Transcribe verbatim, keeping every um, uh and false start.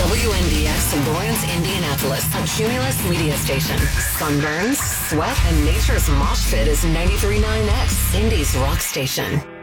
W N D X Lawrence, Indianapolis, a Cumulus media station. Sunburns, sweat, and nature's mosh pit is ninety-three point nine X, Indy's rock station.